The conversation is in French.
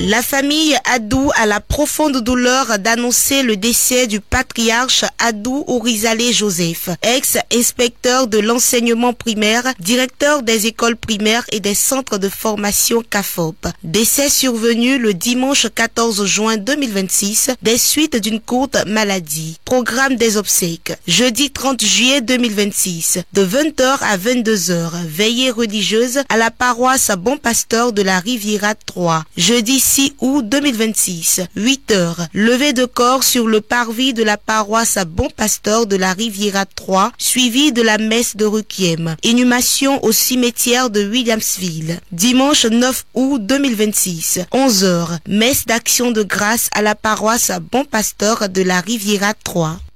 La famille Adou a la profonde douleur d'annoncer le décès du patriarche Adou Ourizalé Joseph, ex-inspecteur de l'enseignement primaire, directeur des écoles primaires et des centres de formation CAFOP. Décès survenu le dimanche 14 juin 2026 des suites d'une courte maladie. Programme des obsèques. Jeudi 30 juillet 2026, de 20h à 22h, veillée religieuse à la paroisse Bon Pasteur de la Riviera 3. Jeudi 6 août 2026, 8h, levée de corps sur le parvis de la paroisse Bon Pasteur de la Riviera 3, suivi de la messe de Requiem. Inhumation au cimetière de Williamsville. Dimanche 9 août 2026, 11h, messe d'action de grâce à la paroisse Bon Pasteur de la Riviera 3.